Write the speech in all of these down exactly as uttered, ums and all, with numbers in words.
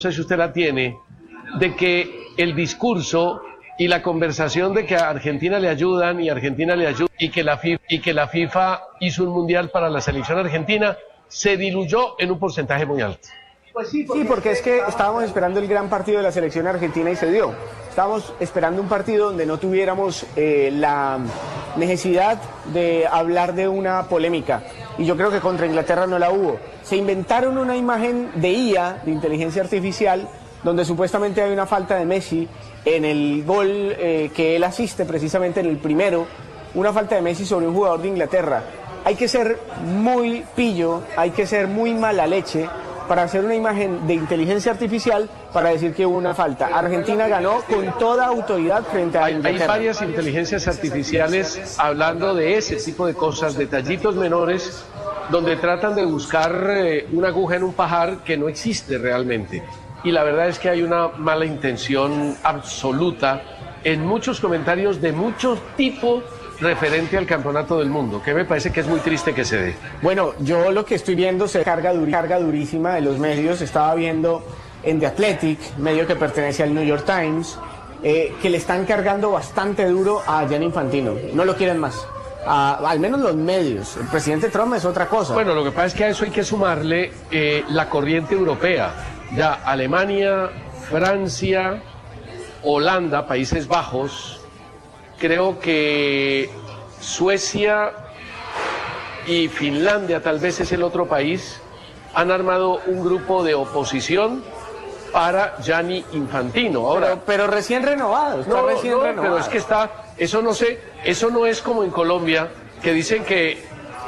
No sé si usted la tiene, de que el discurso y la conversación de que a Argentina le ayudan y Argentina le ayuda y que la FIFA, y que la FIFA hizo un mundial para la selección argentina se diluyó en un porcentaje muy alto. Pues sí, porque, sí, porque es que estábamos esperando el gran partido de la selección argentina y se dio. Estábamos esperando un partido donde no tuviéramos eh, la necesidad de hablar de una polémica. Y yo creo que contra Inglaterra no la hubo. Se inventaron una imagen de I A, de inteligencia artificial, donde supuestamente hay una falta de Messi en el gol eh, que él asiste precisamente en el primero, una falta de Messi sobre un jugador de Inglaterra. Hay que ser muy pillo, hay que ser muy mala leche para hacer una imagen de inteligencia artificial para decir que hubo una falta. Argentina ganó con toda autoridad frente a Inglaterra. Hay varias inteligencias artificiales hablando de ese tipo de cosas, detallitos menores, donde tratan de buscar eh, una aguja en un pajar que no existe realmente. Y la verdad es que hay una mala intención absoluta en muchos comentarios de muchos tipos referente al campeonato del mundo, que me parece que es muy triste que se dé. Bueno, yo lo que estoy viendo se carga, dur carga durísima de los medios. Estaba viendo en The Athletic, medio que pertenece al New York Times, eh, que le están cargando bastante duro a Gianni Infantino. No lo quieren más. A, al menos los medios. El presidente Trump es otra cosa. Bueno, lo que pasa es que a eso hay que sumarle eh, la corriente europea. Ya Alemania, Francia, Holanda, Países Bajos, creo que Suecia y Finlandia, tal vez es el otro país, han armado un grupo de oposición para Gianni Infantino. Ahora, pero, pero recién renovado, está no, recién no, renovado. Pero es que está, eso no sé, eso no es como en Colombia, que dicen que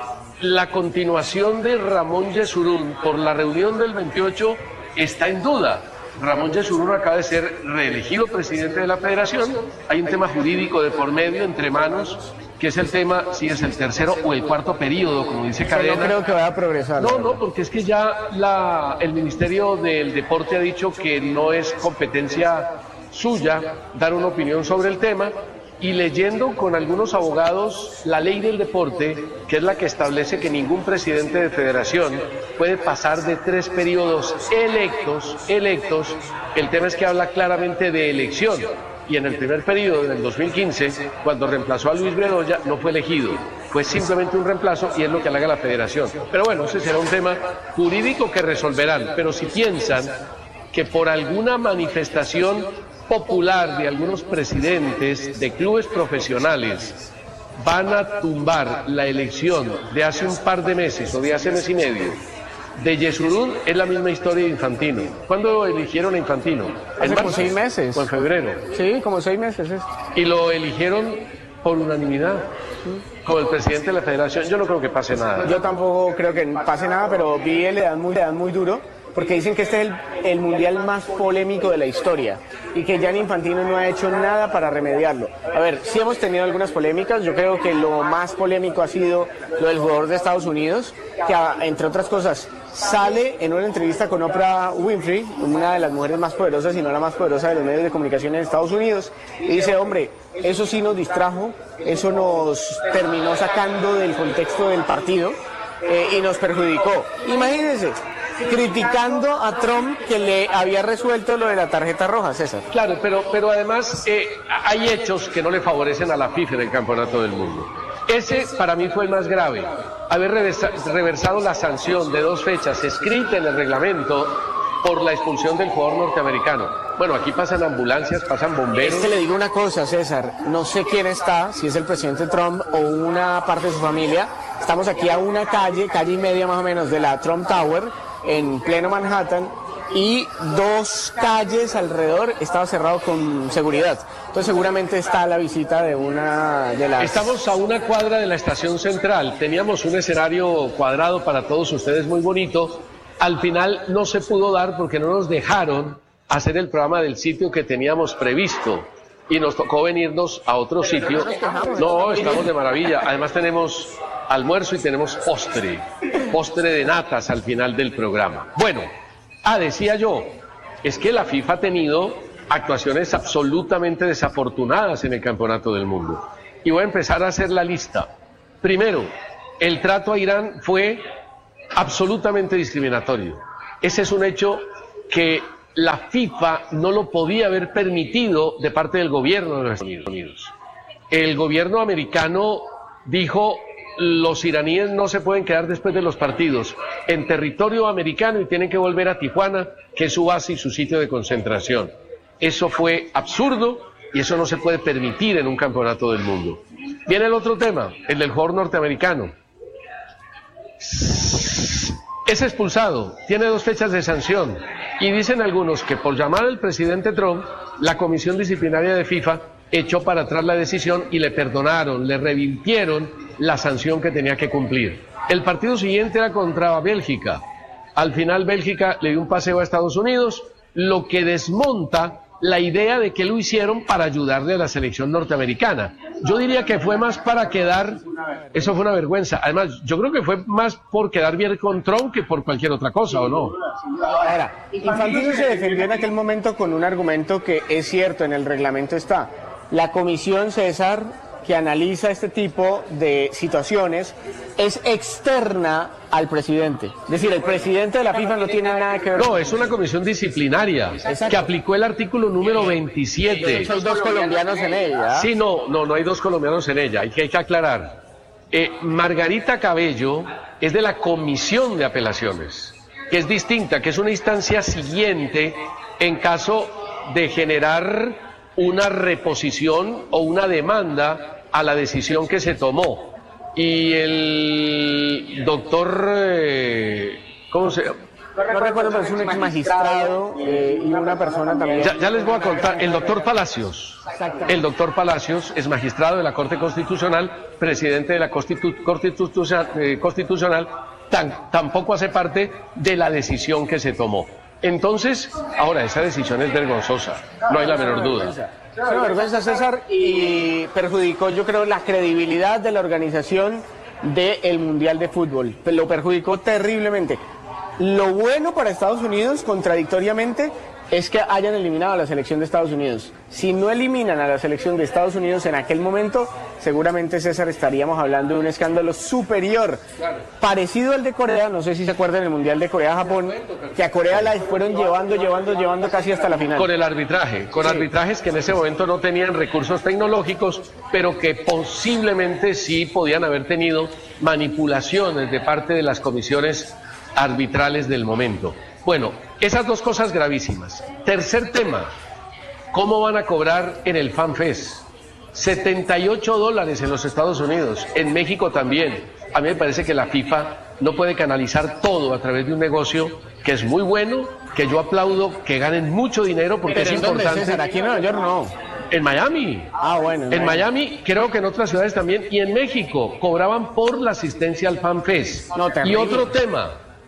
la continuación de Ramón Yesurún por la reunión del veintiocho está en duda. Ramón Yesurún acaba de ser reelegido presidente de la federación. Hay un tema jurídico de por medio, entre manos, que es el tema si es el tercero o el cuarto periodo, como dice Cadena. No creo que vaya a progresar. No, no, porque es que ya la, el Ministerio del Deporte ha dicho que no es competencia suya dar una opinión sobre el tema. Y leyendo con algunos abogados la ley del deporte, que es la que establece que ningún presidente de federación puede pasar de tres periodos electos, electos, el tema es que habla claramente de elección. Y en el primer periodo, en el dos mil quince, cuando reemplazó a Luis Bedoya, no fue elegido. Fue simplemente un reemplazo y es lo que halaga la federación. Pero bueno, ese será un tema jurídico que resolverán. Pero si piensan que por alguna manifestación popular de algunos presidentes de clubes profesionales van a tumbar la elección de hace un par de meses o de hace mes y medio de Yesurún, es la misma historia de Infantino. ¿Cuándo eligieron a Infantino? Hace ¿En como marzo? seis meses. ¿O en febrero? Sí, como seis meses. Es. Y lo eligieron por unanimidad, como el presidente de la federación. Yo no creo que pase nada. Yo tampoco creo que pase nada, pero vi le dan muy, le dan muy duro, porque dicen que este es el, el mundial más polémico de la historia y que Gianni Infantino no ha hecho nada para remediarlo. A ver, sí hemos tenido algunas polémicas. Yo creo que lo más polémico ha sido lo del jugador de Estados Unidos, que entre otras cosas sale en una entrevista con Oprah Winfrey, una de las mujeres más poderosas, si no la más poderosa de los medios de comunicación en Estados Unidos, y dice, hombre, eso sí nos distrajo, eso nos terminó sacando del contexto del partido eh, y nos perjudicó. Imagínense, criticando a Trump que le había resuelto lo de la tarjeta roja, César. Claro, pero, pero además eh, hay hechos que no le favorecen a la FIFA en el Campeonato del Mundo. Ese para mí fue el más grave, haber reversa, reversado la sanción de dos fechas escrita en el reglamento por la expulsión del jugador norteamericano. Bueno, aquí pasan ambulancias, pasan bomberos. Es que le digo una cosa, César, no sé quién está, si es el presidente Trump o una parte de su familia. Estamos aquí a una calle, calle y media más o menos, de la Trump Tower, en pleno Manhattan, y dos calles alrededor estaba cerrado con seguridad. Entonces seguramente está la visita de una de las... Estamos a una cuadra de la estación central, teníamos un escenario cuadrado para todos ustedes muy bonito, al final no se pudo dar porque no nos dejaron hacer el programa del sitio que teníamos previsto y nos tocó venirnos a otro sitio. No, estamos de maravilla, además tenemos almuerzo y tenemos postre, postre de natas al final del programa. Bueno, ah, decía yo, es que la FIFA ha tenido actuaciones absolutamente desafortunadas en el Campeonato del Mundo. Y voy a empezar a hacer la lista. Primero, el trato a Irán fue absolutamente discriminatorio. Ese es un hecho que la FIFA no lo podía haber permitido de parte del gobierno de los Estados Unidos. El gobierno americano dijo: los iraníes no se pueden quedar después de los partidos en territorio americano y tienen que volver a Tijuana, que es su base y su sitio de concentración. Eso fue absurdo y eso no se puede permitir en un campeonato del mundo. Viene el otro tema, el del jugador norteamericano. Es expulsado, tiene dos fechas de sanción y dicen algunos que por llamar al presidente Trump, la comisión disciplinaria de FIFA echó para atrás la decisión y le perdonaron, le revirtieron la sanción que tenía que cumplir. El partido siguiente era contra Bélgica. Al final Bélgica le dio un paseo a Estados Unidos, lo que desmonta la idea de que lo hicieron para ayudarle a la selección norteamericana. Yo diría que fue más para quedar, eso fue una vergüenza. Además, yo creo que fue más por quedar bien con Trump que por cualquier otra cosa, ¿o no? Ahora, Infantino se defendió en aquel momento con un argumento que es cierto, en el reglamento está. La comisión, César, que analiza este tipo de situaciones es externa al presidente. Es decir, el presidente de la FIFA no tiene nada que ver. No, es una comisión disciplinaria. Exacto. Que aplicó el artículo número veintisiete. De hecho, hay dos colombianos en ella. Sí, no, no, no hay dos colombianos en ella. Hay que, hay que aclarar. Eh, Margarita Cabello es de la comisión de apelaciones, que es distinta, que es una instancia siguiente en caso de generar una reposición o una demanda a la decisión que se tomó. Y el doctor, eh, ¿cómo se llama? No recuerdo, pero es un ex magistrado eh, y una persona también. Ya, ya les voy a contar, el doctor Palacios. El doctor Palacios es magistrado de la Corte Constitucional, presidente de la Constitu Constitucional, eh, Constitucional tan, tampoco hace parte de la decisión que se tomó. Entonces, ahora, esa decisión es vergonzosa, no hay la menor duda. Es una vergüenza, César, y perjudicó, yo creo, la credibilidad de la organización del Mundial de Fútbol. Lo perjudicó terriblemente. Lo bueno para Estados Unidos, contradictoriamente, es que hayan eliminado a la selección de Estados Unidos. Si no eliminan a la selección de Estados Unidos en aquel momento, seguramente, César, estaríamos hablando de un escándalo superior, claro, parecido al de Corea. No sé si se acuerdan del Mundial de Corea-Japón, que a Corea la fueron llevando, llevando, llevando casi hasta la final. Con el arbitraje, con sí. arbitrajes que en ese momento no tenían recursos tecnológicos, pero que posiblemente sí podían haber tenido manipulaciones de parte de las comisiones arbitrales del momento. Bueno, esas dos cosas gravísimas. Tercer tema, ¿cómo van a cobrar en el FanFest? setenta y ocho dólares en los Estados Unidos, en México también. A mí me parece que la FIFA no puede canalizar todo a través de un negocio que es muy bueno, que yo aplaudo, que ganen mucho dinero porque Pero es importante. ¿Dónde, César? Aquí en Nueva York no. En Miami. Ah, bueno. En, en Miami. Miami, creo que en otras ciudades también, y en México cobraban por la asistencia al FanFest. No, y otro tema.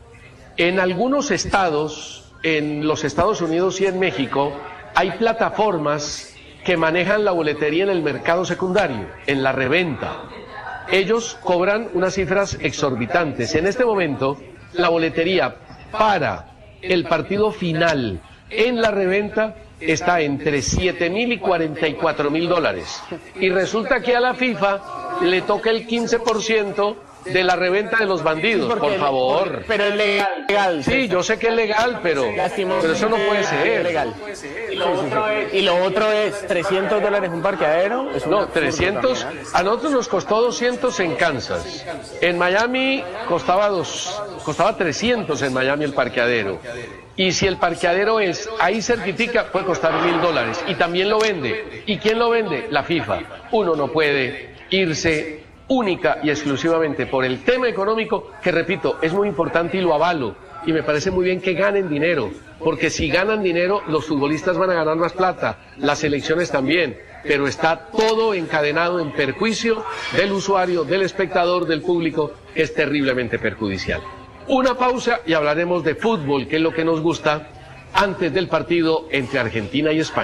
En algunos estados, en los Estados Unidos y en México, hay plataformas que manejan la boletería en el mercado secundario, en la reventa. Ellos cobran unas cifras exorbitantes. En este momento, la boletería para el partido final en la reventa está entre siete mil y cuarenta y cuatro mil dólares. Y resulta que a la FIFA le toca el quince por ciento de la reventa de los bandidos, sí, por favor. Por, pero es legal. Sí, yo sé que es legal, pero, pero eso no puede ser. Es legal. Y lo, otro es, y lo otro es trescientos dólares un parqueadero. Es no, trescientos. También, ¿eh? A nosotros nos costó doscientos en Kansas. En Miami costaba dos, costaba trescientos en Miami el parqueadero. Y si el parqueadero es ahí cerquitica, puede costar mil dólares. Y también lo vende. ¿Y quién lo vende? La FIFA. Uno no puede irse única y exclusivamente por el tema económico, que repito, es muy importante y lo avalo, y me parece muy bien que ganen dinero, porque si ganan dinero, los futbolistas van a ganar más plata, las selecciones también, pero está todo encadenado en perjuicio del usuario, del espectador, del público, que es terriblemente perjudicial. Una pausa y hablaremos de fútbol, que es lo que nos gusta, antes del partido entre Argentina y España.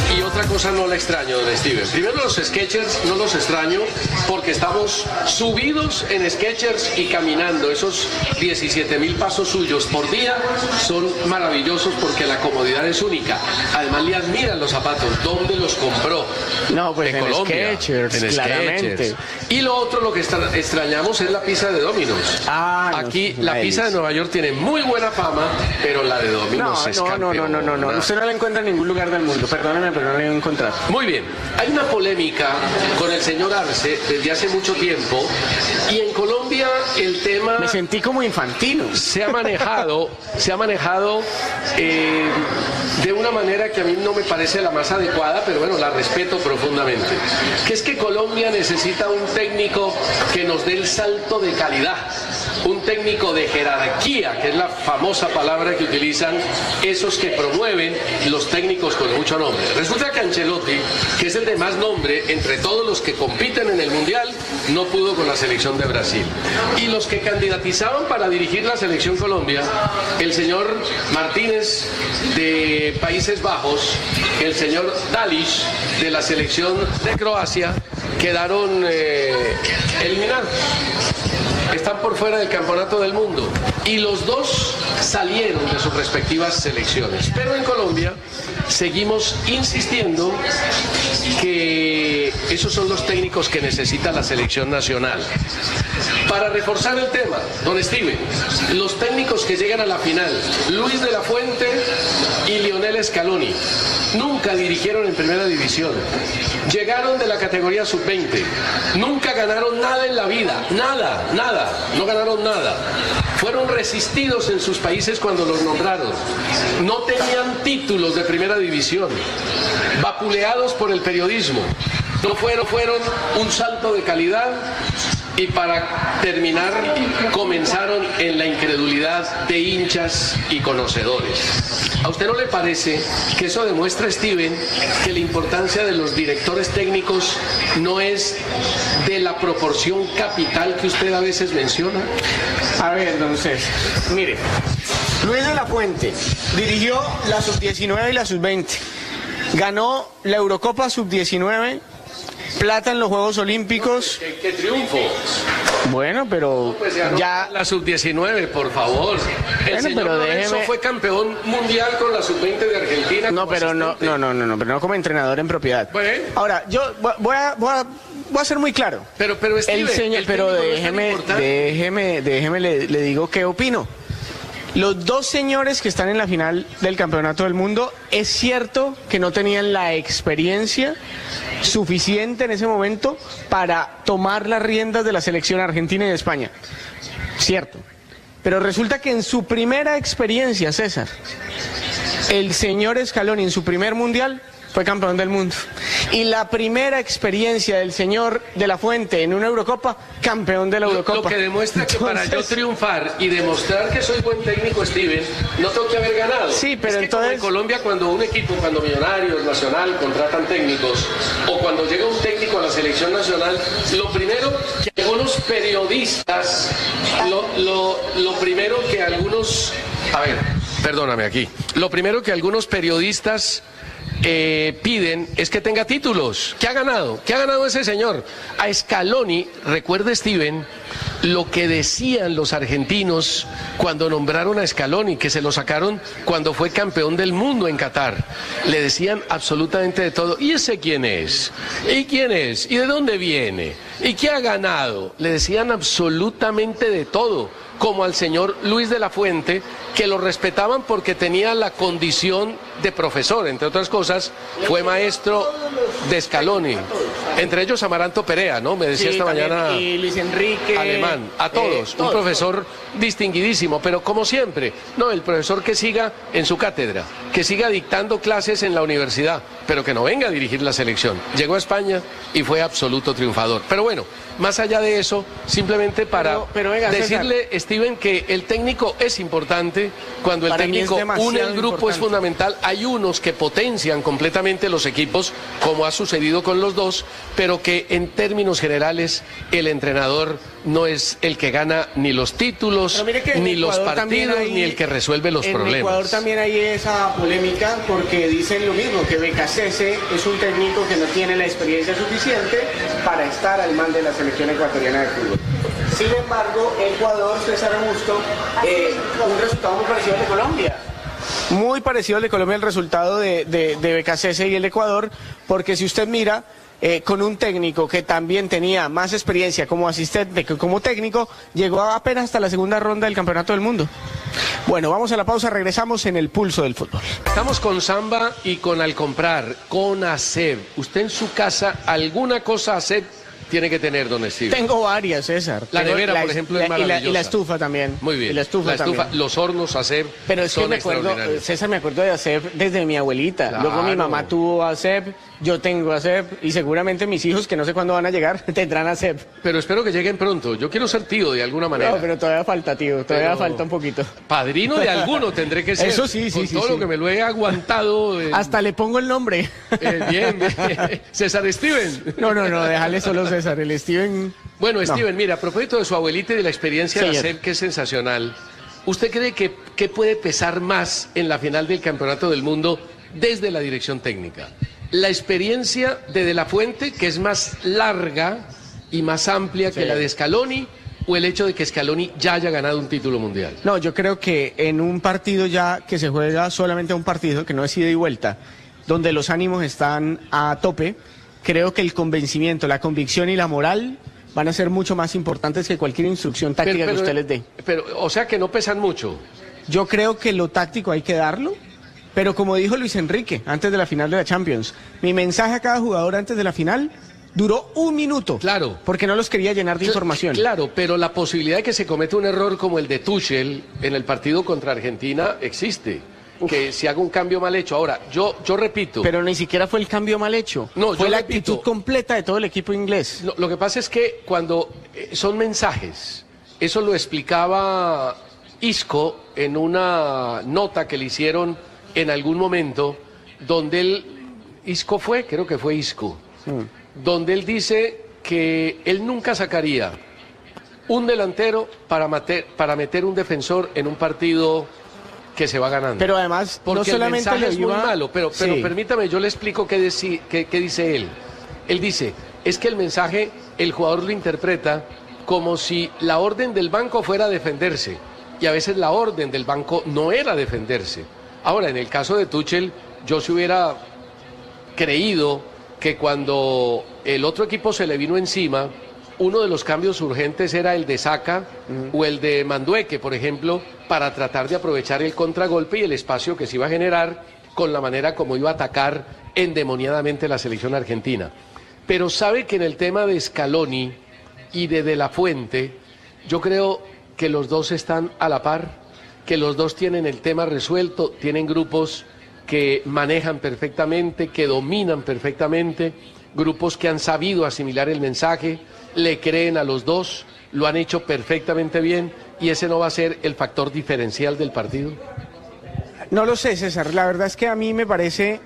Y otra cosa no la extraño, don Steven. Primero, los Skechers no los extraño porque estamos subidos en Skechers y caminando. Esos diecisiete mil pasos suyos por día son maravillosos porque la comodidad es única. Además, le admiran los zapatos. ¿Dónde los compró? No, pues en, en Colombia. Skechers, en claramente. Skechers. Y lo otro, lo que extra extrañamos es la pizza de Domino's. Ah, Aquí no, la no pizza de Nueva York tiene muy buena fama, pero la de Domino's no, es no, campeona. no, no, no, no, no. Usted no la encuentra en ningún lugar del mundo. Perdóneme, pero no la he encontrado. Muy bien, hay una polémica con el señor Arce desde hace mucho tiempo y en Colombia el tema Me sentí como infantino. se ha manejado, se ha manejado eh, de una manera que a mí no me parece la más adecuada, pero bueno, la respeto profundamente. Que es que Colombia necesita un técnico que nos dé el salto de calidad, un técnico de jerarquía, que es la famosa palabra que utilizan esos que promueven los técnicos con mucho nombre. Resulta que Ancelotti, que es el de más nombre entre todos los que compiten en el Mundial, no pudo con la selección de Brasil. Y los que candidatizaban para dirigir la selección Colombia, el señor Martínez de Países Bajos, el señor Dalic de la selección de Croacia, quedaron eh, eliminados. Están por fuera del campeonato del mundo y los dos salieron de sus respectivas selecciones. Pero en Colombia seguimos insistiendo que esos son los técnicos que necesita la selección nacional. Para reforzar el tema, don Steven, los técnicos que llegan a la final, Luis de la Fuente y Lionel Scaloni, nunca dirigieron en primera división. Llegaron de la categoría sub veinte, nunca ganaron nada en la vida, nada, nada, no ganaron nada. Fueron resistidos en sus países cuando los nombraron. No tenían títulos de primera división, vapuleados por el periodismo. No fueron, fueron un salto de calidad y para terminar comenzaron en la incredulidad de hinchas y conocedores. ¿A usted no le parece que eso demuestra, Steven, que la importancia de los directores técnicos no es de la proporción capital que usted a veces menciona? A ver, entonces, mire, Luis de la Fuente dirigió la sub diecinueve y la sub veinte. Ganó la Eurocopa sub diecinueve, plata en los Juegos Olímpicos. ¡Qué, qué triunfo! Bueno, pero Pues ganó ya... la sub diecinueve, por favor. El Bueno, señor pero Lorenzo déjeme- fue campeón mundial con la sub veinte de Argentina. No, como pero no, asistente. no, no, no, no, pero no como entrenador en propiedad. Bueno. Ahora, yo voy voy a, voy a, voy a ser muy claro. Pero, pero Steven, El señor, el pero técnico no es tan déjeme, importante. déjeme, déjeme, le, le digo qué opino. Los dos señores que están en la final del Campeonato del Mundo, es cierto que no tenían la experiencia suficiente en ese momento para tomar las riendas de la selección argentina y de España. Cierto. Pero resulta que en su primera experiencia, César, el señor Scaloni en su primer mundial fue campeón del mundo. Y la primera experiencia del señor de la Fuente en una Eurocopa, campeón de la Lo, Eurocopa. lo que demuestra que para yo Entonces- triunfar y demostrar que soy buen técnico, Steven, no tengo que haber ganado. Sí, pero es que entonces- como en Colombia, cuando un equipo, cuando Millonarios, Nacional, contratan técnicos, o cuando llega un técnico a la selección nacional, lo primero que algunos periodistas, lo, lo, lo primero que algunos, a ver, perdóname aquí, lo primero que algunos periodistas Eh, piden es que tenga títulos. ¿Qué ha ganado? ¿Qué ha ganado ese señor? A Scaloni, recuerde, Steven, lo que decían los argentinos cuando nombraron a Scaloni, que se lo sacaron cuando fue campeón del mundo en Qatar. Le decían absolutamente de todo. ¿Y ese quién es? ¿Y quién es? ¿Y de dónde viene? ¿Y qué ha ganado? Le decían absolutamente de todo, como al señor Luis de la Fuente, que lo respetaban porque tenía la condición de profesor, entre otras cosas, fue maestro de Scaloni, entre ellos Amaranto Perea, ¿no? Me decía Sí, esta también, mañana y Luis Enrique, Alemán, a todos, eh, un todos, profesor distinguidísimo, pero como siempre, no, el profesor que siga en su cátedra, que siga dictando clases en la universidad, pero que no venga a dirigir la selección. Llegó a España y fue absoluto triunfador. Pero bueno, más allá de eso, simplemente para Pero- pero venga, decirle, Steven, que el técnico es importante, cuando el Para mí es técnico demasiado une el grupo es importante. fundamental. Hay unos que potencian completamente los equipos, como ha sucedido con los dos, pero que en términos generales el entrenador no es el que gana ni los títulos, ni los partidos, hay, ni el que resuelve los en problemas. En Ecuador también hay esa polémica porque dicen lo mismo, que Becasese es un técnico que no tiene la experiencia suficiente para estar al mando de la selección ecuatoriana de fútbol. Sin embargo, Ecuador, César Augusto, eh, un resultado muy parecido al de Colombia. Muy parecido al de Colombia el resultado de, de, de Becasese y el Ecuador, porque si usted mira, eh, con un técnico que también tenía más experiencia como asistente que como técnico, llegó apenas hasta la segunda ronda del Campeonato del Mundo. Bueno, vamos a la pausa, regresamos en el pulso del fútbol. Estamos con Samba y con Al Comprar, con ASEB. ¿Usted en su casa alguna cosa ASEB tiene que tener, don Steve? Tengo varias, César. La Tengo nevera, la, por ejemplo, la, es maravillosa. Y la, y la estufa también. Muy bien. Y la estufa, la estufa también. Los hornos ASEB. Pero es que son me acuerdo, César, me acuerdo de ASEB desde mi abuelita. Claro. Luego mi mamá tuvo ASEB, yo tengo ASEB y seguramente mis hijos, que no sé cuándo van a llegar, tendrán ASEB. Pero espero que lleguen pronto. Yo quiero ser tío de alguna manera. No, pero todavía falta, tío. Todavía Pero falta un poquito. Padrino de alguno tendré que ser. Eso sí, sí, con sí. todo sí. lo que me lo he aguantado. En... Hasta le pongo el nombre. Eh, bien, bien. César Steven. No, no, no, déjale solo César. El Steven... Bueno, no. Steven, mira, a propósito de su abuelita y de la experiencia de ASEB, que es sensacional, ¿usted cree que, que puede pesar más en la final del Campeonato del Mundo desde la dirección técnica? ¿La experiencia de De La Fuente, que es más larga y más amplia Sí. que la de Scaloni, o el hecho de que Scaloni ya haya ganado un título mundial? No, yo creo que en un partido ya que se juega solamente un partido, que no es ida y vuelta, donde los ánimos están a tope, creo que el convencimiento, la convicción y la moral van a ser mucho más importantes que cualquier instrucción táctica Pero, pero, que usted les dé. Pero, o sea que no pesan mucho. Yo creo que lo táctico hay que darlo, pero como dijo Luis Enrique antes de la final de la Champions, mi mensaje a cada jugador antes de la final duró un minuto. Claro. Porque no los quería llenar de información. Claro, pero la posibilidad de que se cometa un error como el de Tuchel en el partido contra Argentina existe. Uf. Que se haga un cambio mal hecho. Ahora, yo, yo repito. Pero ni siquiera fue el cambio mal hecho. No, fue yo la repito, actitud completa de todo el equipo inglés. Lo, lo que pasa es que cuando eh, son mensajes, eso lo explicaba Isco en una nota que le hicieron en algún momento, donde él, Isco fue, creo que fue Isco, mm. donde él dice que él nunca sacaría un delantero para, meter, para meter un defensor en un partido que se va ganando. Pero además, porque no solamente el mensaje le es muy iba... malo, pero, pero sí. permítame, yo le explico qué, deci, qué, qué dice él. Él dice, es que el mensaje, el jugador lo interpreta como si la orden del banco fuera defenderse, y a veces la orden del banco no era defenderse. Ahora, en el caso de Tuchel, yo se hubiera creído que cuando el otro equipo se le vino encima, uno de los cambios urgentes era el de Saka uh-huh. o el de Mandueque, por ejemplo, para tratar de aprovechar el contragolpe y el espacio que se iba a generar con la manera como iba a atacar endemoniadamente la selección argentina. Pero sabe que en el tema de Scaloni y de De La Fuente, yo creo que los dos están a la par, que los dos tienen el tema resuelto, tienen grupos que manejan perfectamente, que dominan perfectamente, grupos que han sabido asimilar el mensaje, le creen a los dos, lo han hecho perfectamente bien, y ese no va a ser el factor diferencial del partido. No lo sé, César, la verdad es que a mí me parece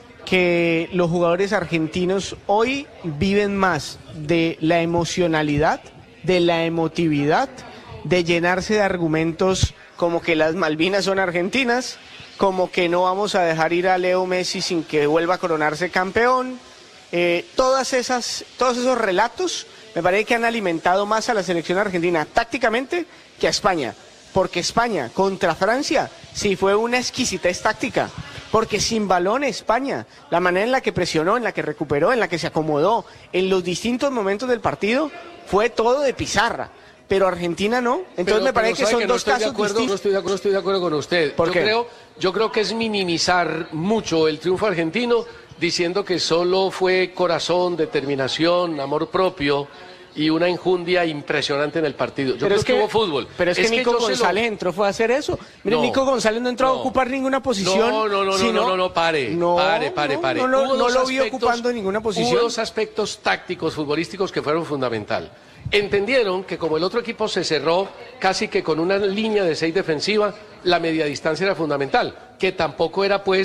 que los jugadores argentinos hoy viven más de la emocionalidad, de la emotividad, de llenarse de argumentos como que las Malvinas son argentinas, como que no vamos a dejar ir a Leo Messi sin que vuelva a coronarse campeón. Eh, todas esas, todos esos relatos me parece que han alimentado más a la selección argentina tácticamente que a España, porque España contra Francia sí fue una exquisitez táctica, porque sin balón España, la manera en la que presionó, en la que recuperó, en la que se acomodó, en los distintos momentos del partido, fue todo de pizarra. Pero Argentina no, entonces pero, me parece que son que dos no casos acuerdo, distintos. No estoy, de acuerdo, no estoy de acuerdo con usted. ¿Por yo qué? Creo, yo creo que es minimizar mucho el triunfo argentino diciendo que solo fue corazón, determinación, amor propio y una enjundia impresionante en el partido. Yo pero creo es que, que hubo fútbol. Pero es, es que, que Nico González lo... entró fue a hacer eso. Mire, no, Nico González no entró no, a ocupar ninguna posición. No, no, no, sino... no, no, no, pare, no, pare, pare, no, pare. No, no, hubo no lo aspectos, vi ocupando ninguna posición. Hubo dos aspectos tácticos futbolísticos que fueron fundamental. Entendieron que como el otro equipo se cerró casi que con una línea de seis defensiva, la media distancia era fundamental, que tampoco era pues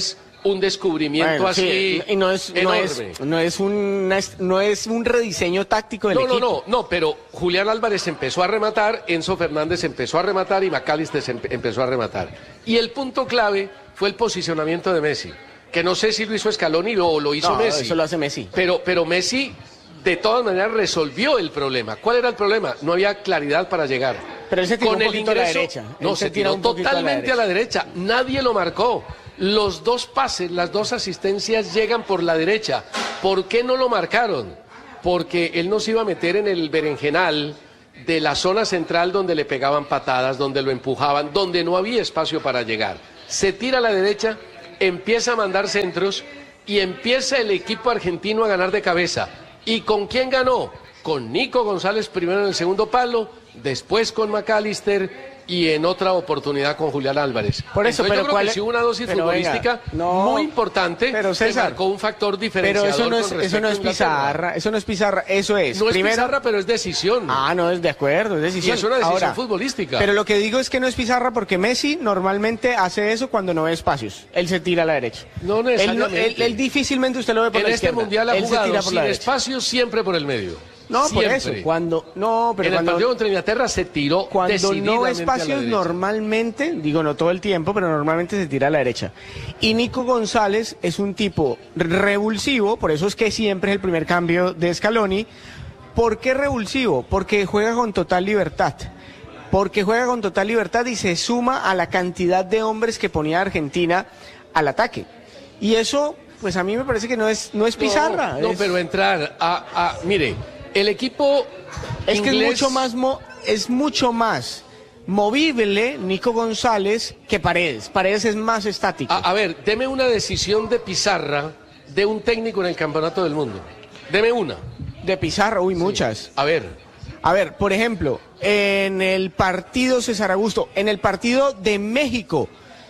un descubrimiento Bueno, así sí, y no es, no enorme. es, no es un, no es un rediseño táctico del No, no, equipo. no, no, pero Julián Álvarez empezó a rematar, Enzo Fernández empezó a rematar y McAllister se empe- empezó a rematar. Y el punto clave fue el posicionamiento de Messi, que no sé si lo hizo Scaloni o lo hizo No, Messi. eso lo hace Messi. Pero, pero Messi de todas maneras resolvió el problema. ¿Cuál era el problema? No había claridad para llegar. Pero él se tiró Con un el poquito a la ingreso, derecha. no, Él se se tira tiró un poquito a la totalmente a la derecha. Nadie lo marcó. Los dos pases, las dos asistencias llegan por la derecha. ¿Por qué no lo marcaron? Porque él no se iba a meter en el berenjenal de la zona central donde le pegaban patadas, donde lo empujaban, donde no había espacio para llegar. Se tira a la derecha, empieza a mandar centros y empieza el equipo argentino a ganar de cabeza. ¿Y con quién ganó? Con Nico González primero en el segundo palo, después con McAllister y en otra oportunidad con Julián Álvarez. Por eso, Entonces, pero yo creo ¿cuál que es? sí hubo una dosis Pero futbolística venga, no, muy importante pero que César, marcó un factor Pero diferenciador eso no es, con eso no respecto es a Inglaterra. pizarra, eso no es pizarra, eso es. No es primero, pizarra, pero es decisión. Ah, no, es de acuerdo, es decisión. Y es una decisión Ahora, futbolística. Pero lo que digo es que no es pizarra porque Messi normalmente hace eso cuando no ve espacios. Él se tira a la derecha. No Él, necesariamente. él- él difícilmente usted lo ve por En la este izquierda. mundial ha Él se jugado tira por sin la derecha. espacio siempre por el medio. No, por Siempre. eso. Cuando no, pero en el cuando partido contra Inglaterra se tiró Cuando no ve decididamente a la espacios, derecha. normalmente, digo no todo el tiempo, pero normalmente se tira a la derecha. Y Nico González es un tipo revulsivo, por eso es que siempre es el primer cambio de Scaloni. ¿Por qué revulsivo? Porque juega con total libertad. Porque juega con total libertad y se suma a la cantidad de hombres que ponía Argentina al ataque. Y eso, pues a mí me parece que no es, no es pizarra. No, no, es- pero entrar a, a- mire, el equipo Es que es inglés- mucho más mo- es mucho más movible Nico González que Paredes. Paredes es más estático. A, a ver, deme una decisión de pizarra de un técnico en el campeonato del mundo. Deme una. De pizarra, uy, muchas. A ver, A ver, por ejemplo, en el partido César Augusto, en el partido de México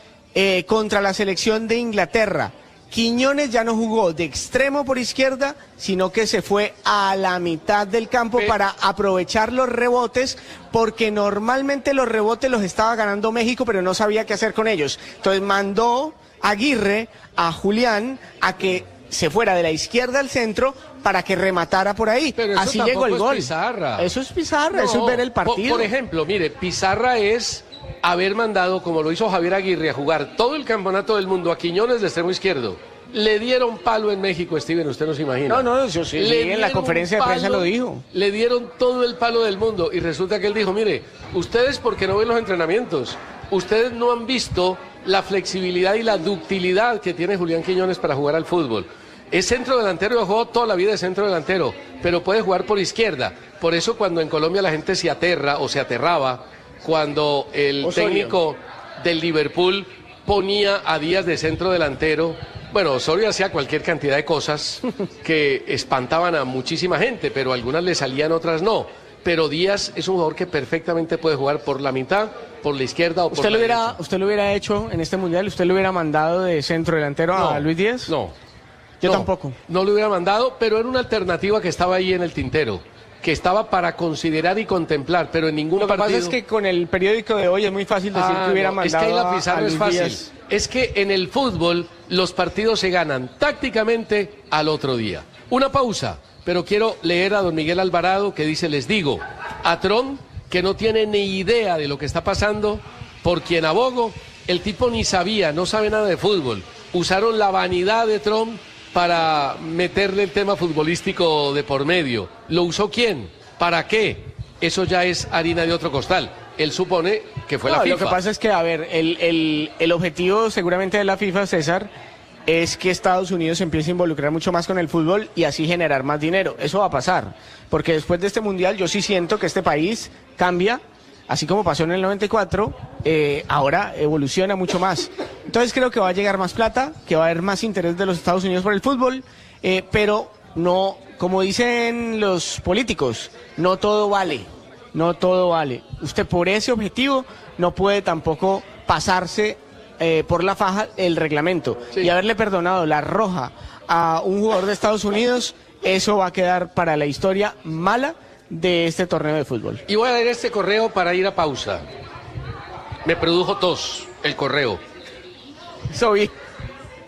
eh, contra la selección de Inglaterra, Quiñones ya no jugó de extremo por izquierda, sino que se fue a la mitad del campo Pe- para aprovechar los rebotes, porque normalmente los rebotes los estaba ganando México, pero no sabía qué hacer con ellos. Entonces mandó a Aguirre, a Julián, a que se fuera de la izquierda al centro para que rematara por ahí. Pero eso Así tampoco llegó el es gol. pizarra. Eso es pizarra, eso no, es ver el po- partido. Por, ejemplo, mire, pizarra es haber mandado, como lo hizo Javier Aguirre, a jugar todo el campeonato del mundo a Quiñones de extremo izquierdo. Le dieron palo en México, Steven, usted no se imagina. No, no, yo sí, Le sí, en la dieron conferencia de prensa palo, lo dijo. Le dieron todo el palo del mundo y resulta que él dijo, mire, ustedes porque no ven los entrenamientos, ustedes no han visto la flexibilidad y la ductilidad que tiene Julián Quiñones para jugar al fútbol. Es centro delantero, yo juego toda la vida de centro delantero, pero puede jugar por izquierda. Por eso cuando en Colombia la gente se aterra o se aterraba, cuando el Osorio. técnico del Liverpool ponía a Díaz de centro delantero, bueno, Osorio hacía cualquier cantidad de cosas que espantaban a muchísima gente, pero algunas le salían, otras no. Pero Díaz es un jugador que perfectamente puede jugar por la mitad, por la izquierda o por ¿Usted la lo, hubiera, derecha. ¿Usted lo hubiera hecho en este mundial? ¿Usted lo hubiera mandado de centro delantero a No, Luis Díaz? No. Yo No, tampoco. No lo hubiera mandado, pero era una alternativa que estaba ahí en el tintero, que estaba para considerar y contemplar, pero en ningún Lo que partido. pasa es que con el periódico de hoy es muy fácil decir Ah, que hubiera no, es mandado que ahí la a- pizarra a es Luis fácil. Díaz. Es que en el fútbol los partidos se ganan tácticamente al otro día. Una pausa, pero quiero leer a don Miguel Alvarado que dice, les digo, a Trump, que no tiene ni idea de lo que está pasando, por quien abogo, el tipo ni sabía, no sabe nada de fútbol. Usaron la vanidad de Trump para meterle el tema futbolístico de por medio. ¿Lo usó quién? ¿Para qué? Eso ya es harina de otro costal. Él supone que fue No, la FIFA. Lo que pasa es que, a ver, el, el, el objetivo seguramente de la FIFA, César, es que Estados Unidos se empiece a involucrar mucho más con el fútbol y así generar más dinero. Eso va a pasar, porque después de este mundial yo sí siento que este país cambia, así como pasó en el noventa y cuatro, eh, ahora evoluciona mucho más. Entonces creo que va a llegar más plata, que va a haber más interés de los Estados Unidos por el fútbol, eh, pero no, como dicen los políticos, no todo vale. No todo vale. Usted por ese objetivo no puede tampoco pasarse eh, por la faja el reglamento. Sí. Y haberle perdonado la roja a un jugador de Estados Unidos, eso va a quedar para la historia mala de este torneo de fútbol. Y voy a leer este correo para ir a pausa. Me produjo tos el correo. Eso vi.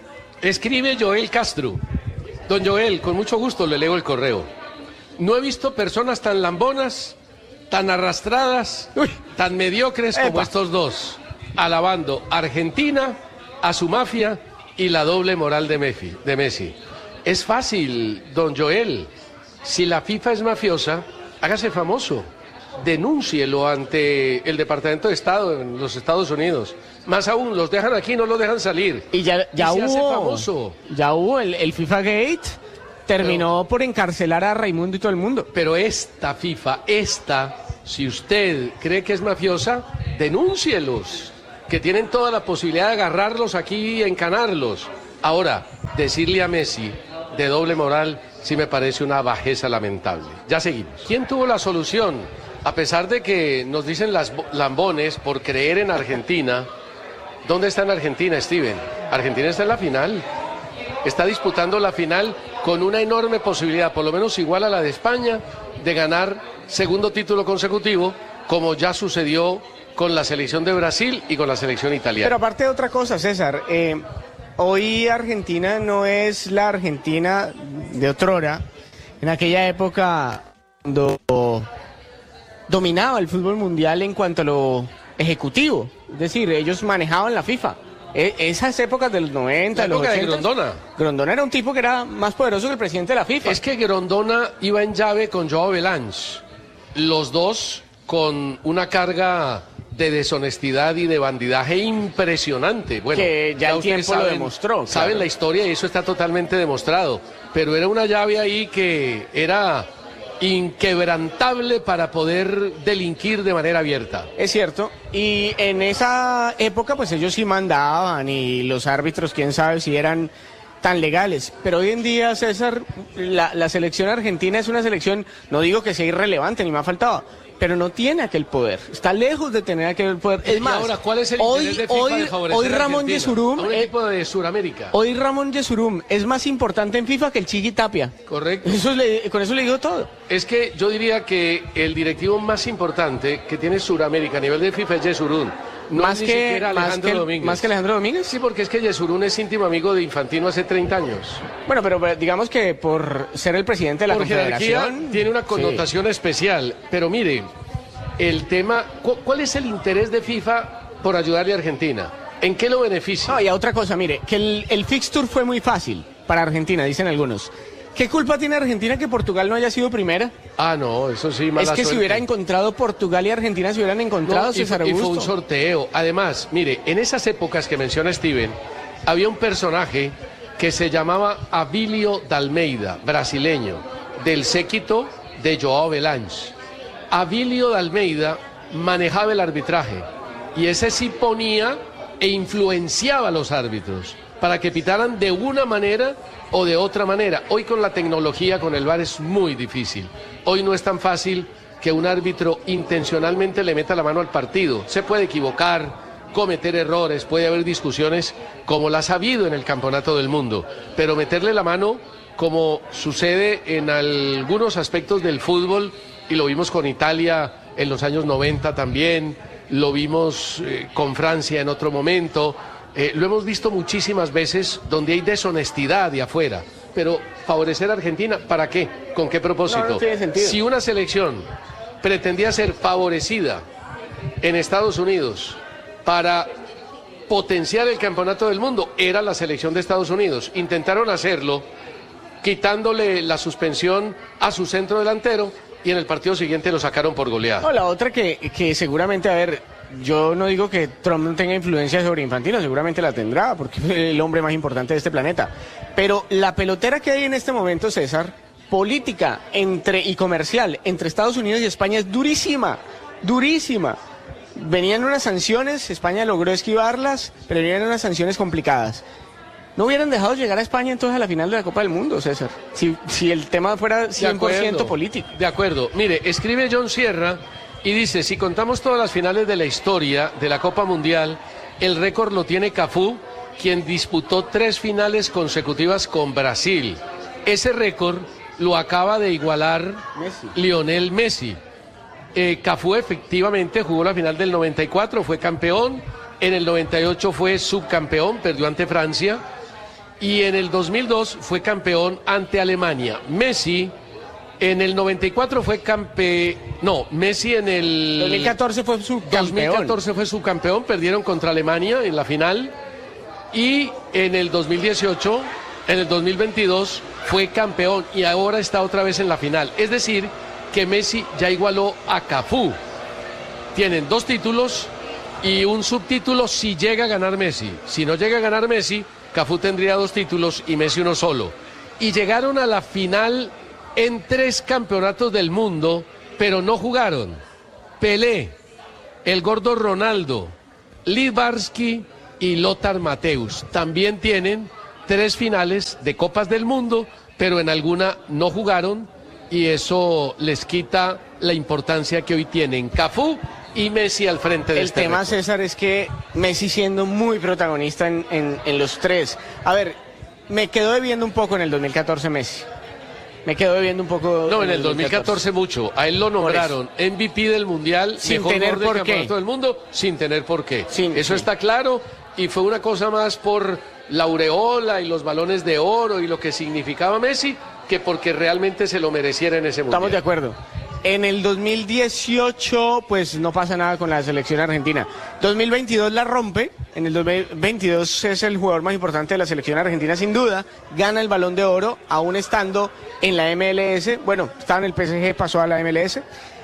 Escribe Joel Castro. Don Joel, con mucho gusto le leo el correo. No he visto personas tan lambonas, tan arrastradas, Uy. tan mediocres Epa. como estos dos, alabando a Argentina, a su mafia y la doble moral de Messi. De Messi. Es fácil, don Joel. Si la FIFA es mafiosa, hágase famoso. Denúncielo ante el Departamento de Estado en los Estados Unidos. Más aún, los dejan aquí, no los dejan salir. Y ya, ya y hubo, se hace famoso. Ya hubo el, el FIFA Gate, terminó pero, por encarcelar a Raimundo y todo el mundo. Pero esta FIFA, esta, si usted cree que es mafiosa, denúncielos, que tienen toda la posibilidad de agarrarlos aquí y encanarlos. Ahora, decirle a Messi de doble moral sí me parece una bajeza lamentable. Ya seguimos. ¿Quién tuvo la solución? A pesar de que nos dicen las lambones por creer en Argentina, ¿dónde está en Argentina, Steven? Argentina está en la final. Está disputando la final con una enorme posibilidad, por lo menos igual a la de España, de ganar segundo título consecutivo, como ya sucedió con la selección de Brasil y con la selección italiana. Pero aparte de otra cosa, César, eh, hoy Argentina no es la Argentina de otrora, en aquella época cuando dominaba el fútbol mundial en cuanto a lo ejecutivo, es decir, ellos manejaban la FIFA. E- esas épocas de los noventa, la los época ochenta, de Grondona. Grondona era un tipo que era más poderoso que el presidente de la FIFA. Es que Grondona iba en llave con Joao Belange, los dos con una carga de deshonestidad y de bandidaje impresionante. Bueno, que ya, ya el tiempo saben, lo demostró. Claro. Saben la historia y eso está totalmente demostrado. Pero era una llave ahí que era inquebrantable para poder delinquir de manera abierta. Es cierto. Y en esa época pues ellos sí mandaban y los árbitros quién sabe si eran tan legales. Pero hoy en día, César, la, la selección argentina es una selección, no digo que sea irrelevante ni me ha faltado, pero no tiene aquel poder, está lejos de tener aquel poder. Es más, ahora, ¿cuál es el hoy, interés de FIFA hoy, de favorecer hoy Ramón a Argentina? Yesurum, a un equipo de Sudamérica. Hoy Ramón Yesurum es más importante en FIFA que el Chiqui Tapia. Correcto. Eso le, con eso le digo todo. Es que yo diría que el directivo más importante que tiene Sudamérica a nivel de FIFA es Yesurum. No más, es que, ni siquiera más, Alejandro que, Domínguez. ¿Más que Alejandro Domínguez? Sí, porque es que Yesurum es íntimo amigo de Infantino hace treinta años. Bueno, pero digamos que por ser el presidente de la por Confederación... tiene una connotación sí. especial. Pero mire, el tema... ¿Cuál es el interés de FIFA por ayudarle a Argentina? ¿En qué lo beneficia? No, y a otra cosa, mire, que el, el fixture fue muy fácil para Argentina, dicen algunos. ¿Qué culpa tiene Argentina que Portugal no haya sido primera? Ah, no, eso sí, mala Es que suerte. si hubiera encontrado Portugal y Argentina se hubieran encontrado, no, César y, Augusto. y fue un sorteo. Además, mire, en esas épocas que menciona Steven, había un personaje que se llamaba Abilio D'Almeida, brasileño, del séquito de Joao Belange. Abilio D'Almeida manejaba el arbitraje y ese sí ponía e influenciaba a los árbitros para que pitaran de una manera o de otra manera. Hoy con la tecnología, con el V A R es muy difícil. Hoy no es tan fácil que un árbitro intencionalmente le meta la mano al partido. Se puede equivocar, cometer errores, puede haber discusiones como las ha habido en el Campeonato del Mundo, pero meterle la mano como sucede en algunos aspectos del fútbol, y lo vimos con Italia en los años noventa también, lo vimos eh, con Francia en otro momento. Eh, lo hemos visto muchísimas veces donde hay deshonestidad de afuera, pero favorecer a Argentina, ¿para qué? ¿Con qué propósito? No, no tiene sentido. Si una selección pretendía ser favorecida en Estados Unidos para potenciar el campeonato del mundo, era la selección de Estados Unidos. Intentaron hacerlo quitándole la suspensión a su centro delantero y en el partido siguiente lo sacaron por goleada. No, la otra que, que seguramente, a ver... Yo no digo que Trump no tenga influencia sobre Infantino, seguramente la tendrá, porque es el hombre más importante de este planeta. Pero la pelotera que hay en este momento, César, política entre y comercial entre Estados Unidos y España es durísima, durísima. Venían unas sanciones, España logró esquivarlas, pero venían unas sanciones complicadas. No hubieran dejado llegar a España entonces a la final de la Copa del Mundo, César, si, si el tema fuera cien por ciento político. De acuerdo. Mire, escribe John Sierra y dice, si contamos todas las finales de la historia de la Copa Mundial, el récord lo tiene Cafú, quien disputó tres finales consecutivas con Brasil. Ese récord lo acaba de igualar Messi. Lionel Messi. Eh, Cafú efectivamente jugó la final del noventa y cuatro, fue campeón, en el noventa y ocho fue subcampeón, perdió ante Francia, y en el dos mil dos fue campeón ante Alemania. Messi en el noventa y cuatro fue campeón, no, Messi en el dos mil catorce fue subcampeón. dos mil catorce fue subcampeón, perdieron contra Alemania en la final, y en el dos mil dieciocho, en el dos mil veintidós fue campeón y ahora está otra vez en la final. Es decir, que Messi ya igualó a Cafú. Tienen dos títulos y un subtítulo si llega a ganar Messi. Si no llega a ganar Messi, Cafú tendría dos títulos y Messi uno solo. Y llegaron a la final en tres campeonatos del mundo, pero no jugaron. Pelé, el gordo Ronaldo, Libarski y Lothar Matthäus también tienen tres finales de Copas del Mundo, pero en alguna no jugaron y eso les quita la importancia que hoy tienen Cafú y Messi al frente de El este tema, récord. César, es que Messi siendo muy protagonista en, en, en los tres. A ver, me quedó debiendo un poco en el dos mil catorce Messi. Me quedo debiendo un poco. No, en el dos mil catorce mucho. A él lo nombraron M V P del Mundial, sin mejor tener jugador del por qué. campeonato del mundo, sin tener por qué. Sin, Eso sí. está claro, y fue una cosa más por la aureola y los balones de oro y lo que significaba Messi, que porque realmente se lo mereciera en ese Mundial. Estamos de acuerdo. En el dos mil dieciocho, pues no pasa nada con la selección argentina. dos mil veintidós la rompe. En el dos mil veintidós es el jugador más importante de la selección argentina, sin duda. Gana el Balón de Oro, aún estando en la M L S. Bueno, estaba en el P S G, pasó a la M L S.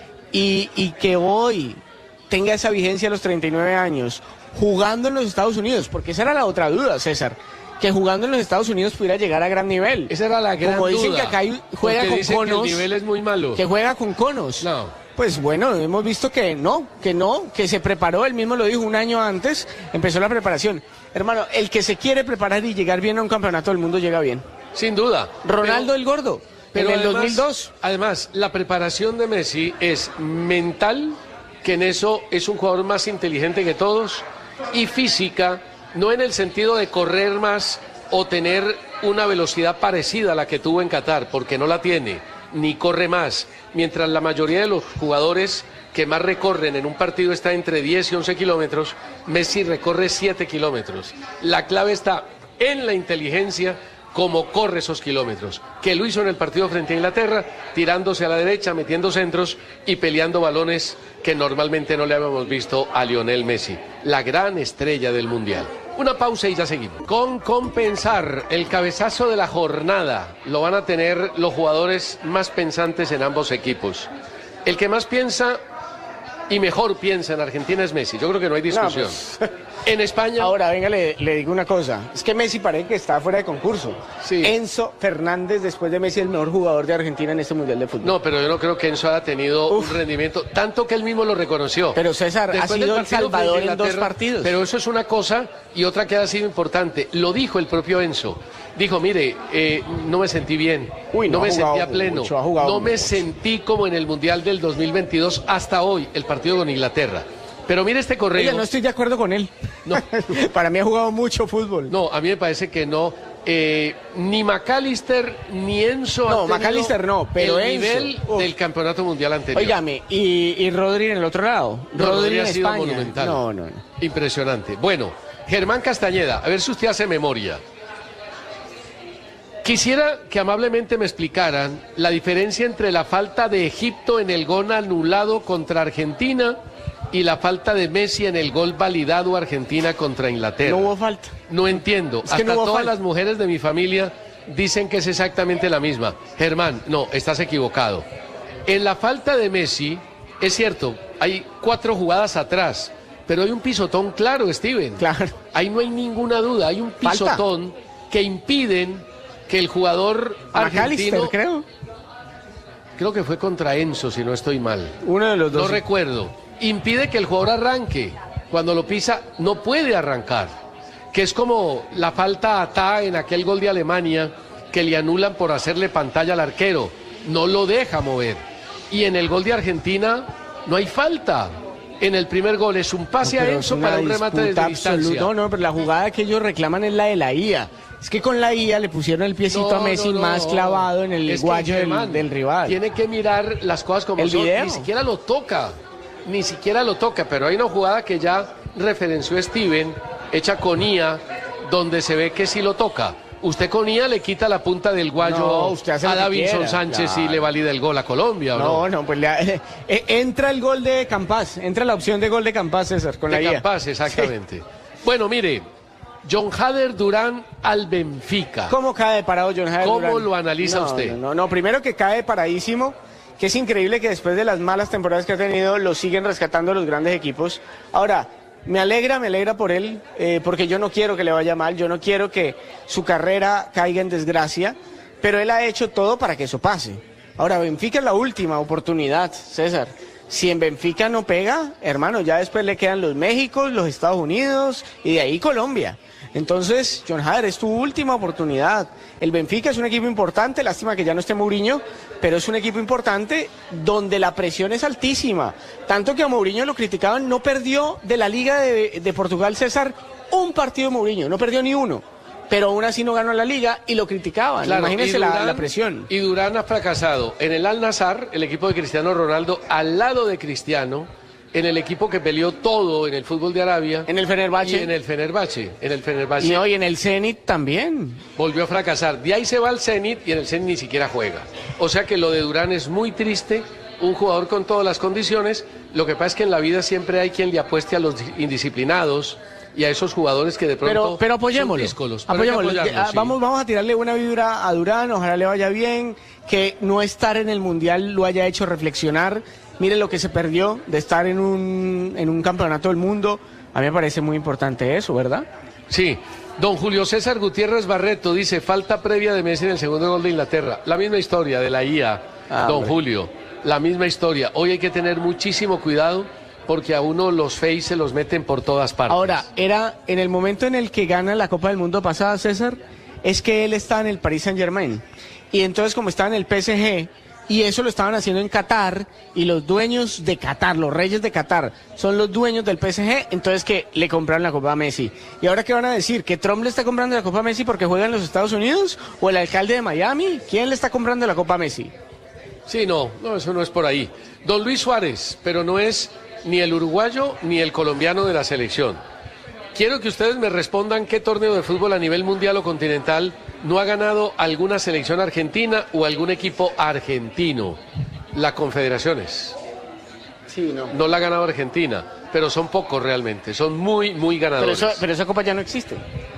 Y, y que hoy tenga esa vigencia a los treinta y nueve años, jugando en los Estados Unidos, porque esa era la otra duda, César. Que jugando en los Estados Unidos pudiera llegar a gran nivel. Esa era la gran Como dicen duda, que acá hay- juega porque con dicen que conos. el nivel es muy malo. Que juega con conos. No. Pues bueno, hemos visto que no, que no, que se preparó, él mismo lo dijo un año antes, empezó la preparación. Hermano, el que se quiere preparar y llegar bien a un campeonato del mundo llega bien. Sin duda. Ronaldo Pero- el Gordo, Pero en el además, dos mil dos. Además, la preparación de Messi es mental, que en eso es un jugador más inteligente que todos, y física, no en el sentido de correr más o tener una velocidad parecida a la que tuvo en Qatar, porque no la tiene, ni corre más, mientras la mayoría de los jugadores que más recorren en un partido está entre diez y once kilómetros, Messi recorre siete kilómetros. La clave está en la inteligencia, como corre esos kilómetros, que lo hizo en el partido frente a Inglaterra, tirándose a la derecha, metiendo centros y peleando balones que normalmente no le habíamos visto a Lionel Messi, la gran estrella del Mundial. Una pausa y ya seguimos. Con compensar el cabezazo de la jornada lo van a tener los jugadores más pensantes en ambos equipos. El que más piensa y mejor piensa en Argentina es Messi, yo creo que no hay discusión. No, pues. En España... Ahora, venga, le, le digo una cosa. Es que Messi parece que está fuera de concurso. Sí. Enzo Fernández, después de Messi, el mejor jugador de Argentina en este Mundial de Fútbol. No, pero yo no creo que Enzo haya tenido Uf. un rendimiento, tanto que él mismo lo reconoció. Pero César, ha Después sido del El partido Salvador frente a en dos Inglaterra, partidos. Pero eso es una cosa, y otra que ha sido importante. Lo dijo el propio Enzo. Dijo, mire, eh, no me sentí bien, Uy, no, no me ha jugado sentía pleno, mucho, ha jugado no me mucho. sentí como en el Mundial del dos mil veintidós hasta hoy, el partido con Inglaterra. Pero mire este correo. Oye, no estoy de acuerdo con él. No. Para mí ha jugado mucho fútbol. No, a mí me parece que no. Eh, ni McAllister ni Enzo No, han tenido McAllister no, pero el Enzo, nivel uf. del campeonato mundial anterior. Óigame, y, y Rodri en el otro lado. No, Rodri Rodri en ha sido España. monumental. No, no, no. Impresionante. Bueno, Germán Castañeda, a ver si usted hace memoria. Quisiera que amablemente me explicaran la diferencia entre la falta de Egipto en el gol anulado contra Argentina y la falta de Messi en el gol validado Argentina contra Inglaterra. No hubo falta. No entiendo. Es que Hasta no hubo todas falta. las mujeres de mi familia dicen que es exactamente la misma. Germán, no, estás equivocado. En la falta de Messi, es cierto, hay cuatro jugadas atrás, pero hay un pisotón claro, Steven. Claro. Ahí no hay ninguna duda, hay un Falta. pisotón que impiden que el jugador McAllister, argentino, creo. creo que fue contra Enzo, si no estoy mal. Uno de los dos. No recuerdo. Impide que el jugador arranque. Cuando lo pisa, no puede arrancar. Que es como la falta a Ta en aquel gol de Alemania, que le anulan por hacerle pantalla al arquero. No lo deja mover. Y en el gol de Argentina, no hay falta. En el primer gol es un pase No, a pero Enzo es una para un remate desde disputa distancia. absoluta. No, no, pero la jugada que ellos reclaman es la de la I A. Es que con la I A le pusieron el piecito No, a Messi no, no. más clavado en el Es que, guayo del, Germán, del rival. Tiene que mirar las cosas como El son. video. Ni siquiera lo toca. Ni siquiera lo toca. Pero hay una jugada que ya referenció Steven, hecha con I A, donde se ve que sí lo toca. Usted con I A le quita la punta del guayo No, usted hace a lo que Davinson quiera, Sánchez claro. y le valida el gol a Colombia, ¿o no? No, no, pues le, eh, entra el gol de Campas, entra la opción de gol de Campas, César, con De la I A. Campas, exactamente. Sí. Bueno, mire, John Hader Durán al Benfica. ¿Cómo cae parado John Hader ¿Cómo Durán? lo analiza No, usted? No, no, no, primero que cae paradísimo, que es increíble que después de las malas temporadas que ha tenido, lo siguen rescatando los grandes equipos. Ahora, me alegra, me alegra por él, eh, porque yo no quiero que le vaya mal, yo no quiero que su carrera caiga en desgracia, pero él ha hecho todo para que eso pase. Ahora, Benfica es la última oportunidad, César. Si en Benfica no pega, hermano, ya después le quedan los Méxicos, los Estados Unidos y de ahí Colombia. Entonces, John Hader, es tu última oportunidad. El Benfica es un equipo importante, lástima que ya no esté Mourinho, pero es un equipo importante donde la presión es altísima. Tanto que a Mourinho lo criticaban, no perdió de la Liga de, de Portugal, César, un partido Mourinho, no perdió ni uno. Pero aún así no ganó la Liga y lo criticaban. Claro, Imagínense Durán, la, la presión. Y Durán ha fracasado en el Al-Nassr, el equipo de Cristiano Ronaldo, al lado de Cristiano, en el equipo que peleó todo en el fútbol de Arabia. En el Fenerbahce. Y en el Fenerbahce. En el Fenerbahce. Y hoy en el Zenit también. Volvió a fracasar. De ahí se va al Zenit y en el Zenit ni siquiera juega. O sea que lo de Durán es muy triste. Un jugador con todas las condiciones. Lo que pasa es que en la vida siempre hay quien le apueste a los indisciplinados y a esos jugadores que de pronto pero, pero apoyémoslo, son díscolos. Pero apoyémoslo. apoyarlo, sí. vamos, vamos a tirarle buena vibra a Durán, ojalá le vaya bien, que no estar en el Mundial lo haya hecho reflexionar. Mire lo que se perdió de estar en un, en un campeonato del mundo. A mí me parece muy importante eso, ¿verdad? Sí. Don Julio César Gutiérrez Barreto dice, falta previa de Messi en el segundo gol de Inglaterra. La misma historia de la I A, ah, don hombre. Julio. La misma historia. Hoy hay que tener muchísimo cuidado porque a uno los face se los meten por todas partes. Ahora, era en el momento en el que gana la Copa del Mundo pasada, César, es que él está en el Paris Saint-Germain. Y entonces, como está en el P S G, y eso lo estaban haciendo en Qatar, y los dueños de Qatar, los reyes de Qatar, son los dueños del P S G, entonces que le compraron la Copa a Messi. ¿Y ahora qué van a decir? ¿Que Trump le está comprando la Copa a Messi porque juega en los Estados Unidos? ¿O el alcalde de Miami? ¿Quién le está comprando la Copa a Messi? Sí, no, no, eso no es por ahí. Don Luis Suárez, pero no es ni el uruguayo ni el colombiano de la selección. Quiero que ustedes me respondan qué torneo de fútbol a nivel mundial o continental no ha ganado alguna selección argentina o algún equipo argentino. La Confederaciones. Sí, no. No la ha ganado Argentina, pero son pocos realmente, son muy, muy ganadores. Pero, eso, pero esa Copa ya no existe.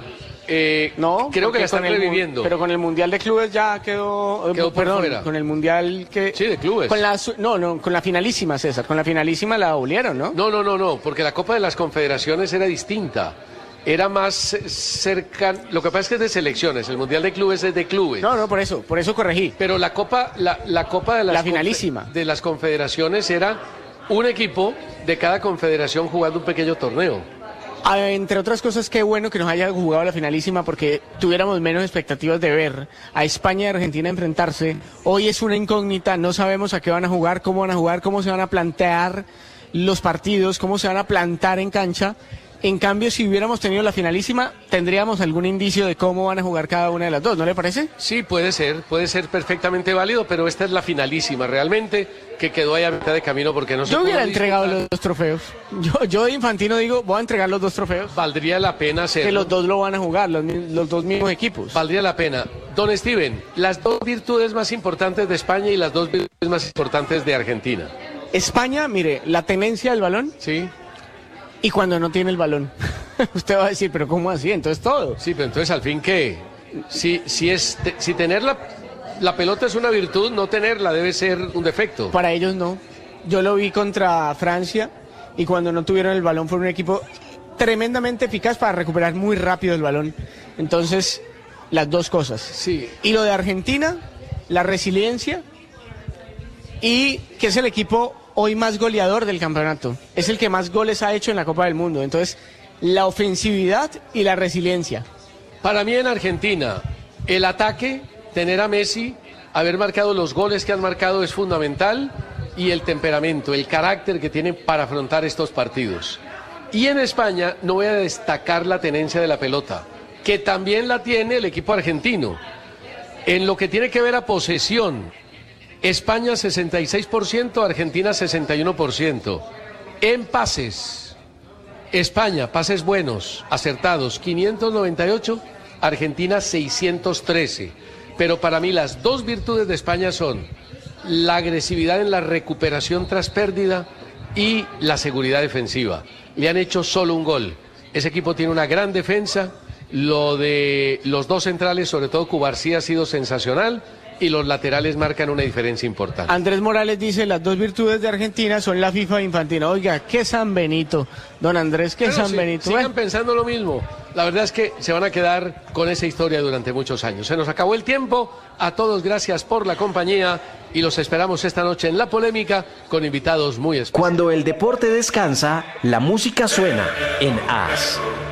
Eh, No, creo que la están con el mu- reviviendo. Pero con el Mundial de Clubes ya quedó, eh, Quedó por perdón, fuera. con el Mundial que Sí, de clubes. con la su- no, no, con la finalísima, César, con la finalísima la abolieron, ¿no? No, no, no, no, porque la Copa de las Confederaciones era distinta. Era más cercana. Lo que pasa es que es de selecciones, el Mundial de Clubes es de clubes. No, no, por eso, por eso corregí. Pero la Copa, la, la Copa de las La confe- finalísima. de las Confederaciones era un equipo de cada confederación jugando un pequeño torneo. Ah, entre otras cosas, qué bueno que nos haya jugado la finalísima porque tuviéramos menos expectativas de ver a España y Argentina enfrentarse. Hoy es una incógnita, no sabemos a qué van a jugar, cómo van a jugar, cómo se van a plantear los partidos, cómo se van a plantar en cancha. En cambio, si hubiéramos tenido la finalísima, tendríamos algún indicio de cómo van a jugar cada una de las dos, ¿no le parece? Sí, puede ser, puede ser perfectamente válido, pero esta es la finalísima realmente, que quedó ahí a mitad de camino porque no se Yo pudo hubiera entregado disputar. los dos trofeos. Yo, yo de Infantino digo, voy a entregar los dos trofeos. Valdría la pena hacerlo. Que los dos lo van a jugar, los, mi- los dos mismos equipos. Valdría la pena. Don Steven, las dos virtudes más importantes de España y las dos virtudes más importantes de Argentina. España, mire, la tenencia del balón Sí, y cuando no tiene el balón. Usted va a decir, pero ¿cómo así? Entonces todo. sí, pero entonces al fin qué, si, si, es, te- si tener la, la pelota es una virtud, no tenerla debe ser un defecto. Para ellos no. Yo lo vi contra Francia y cuando no tuvieron el balón fue un equipo tremendamente eficaz para recuperar muy rápido el balón. Entonces, las dos cosas. Sí, Y lo de Argentina, la resiliencia y que es el equipo hoy más goleador del campeonato. Es el que más goles ha hecho en la Copa del Mundo. Entonces, la ofensividad y la resiliencia. para mí en Argentina, el ataque, tener a Messi, haber marcado los goles que han marcado es fundamental y el temperamento, el carácter que tienen para afrontar estos partidos. Y en España no voy a destacar la tenencia de la pelota, que también la tiene el equipo argentino. En lo que tiene que ver a posesión, España sesenta y seis por ciento, Argentina sesenta y uno por ciento. En pases, España, pases buenos, acertados, quinientos noventa y ocho, Argentina seiscientos trece. Pero para mí las dos virtudes de España son la agresividad en la recuperación tras pérdida y la seguridad defensiva. Le han hecho solo un gol. Ese equipo tiene una gran defensa. Lo de los dos centrales, sobre todo Cubarsí, ha sido sensacional. Y los laterales marcan una diferencia importante. Andrés Morales dice, las dos virtudes de Argentina son la FIFA e Infantino. Oiga, qué San Benito, don Andrés, qué San sí, Benito. Sigan bueno. pensando lo mismo. La verdad es que se van a quedar con esa historia durante muchos años. Se nos acabó el tiempo. A todos gracias por la compañía y los esperamos esta noche en La Polémica con invitados muy especiales. Cuando el deporte descansa, la música suena en A S.